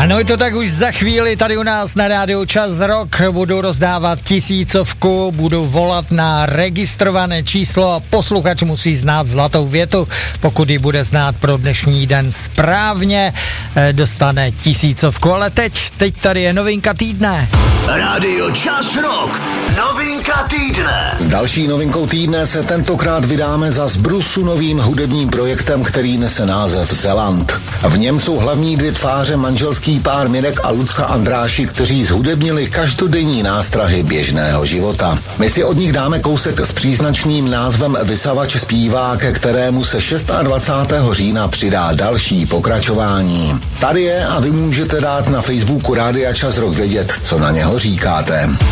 Ano, je to tak, už za chvíli tady u nás na rádiu Čas Rock budu rozdávat 1000, budu volat na registrované číslo a posluchač musí znát zlatou větu. Pokud ji bude znát pro dnešní den správně, dostane 1000. Ale teď tady je novinka týdne. Rádio Čas Rock, novinka týdne. S další novinkou týdne se tentokrát vydáme za zbrusu novým hudebním projektem, který nese název Zeland. V něm jsou hlavní dvě tváře manželský pár Mirek a Lucka Andráši, kteří zhudebnili každodenní nástrahy běžného života. My si od nich dáme kousek s příznačným názvem Vysavač zpívá, ke kterému se 26. října přidá další pokračování. Tady je a vy můžete dát na Facebooku Rádia Čas Rock vědět, co na něho říkáte.